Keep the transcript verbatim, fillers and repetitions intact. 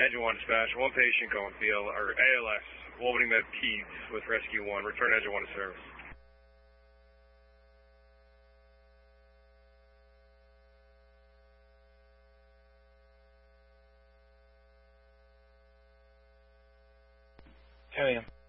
Engine one dispatch, one patient going field, or A L S, Walden Med Peds with Rescue one. Return Engine one to service. ten A M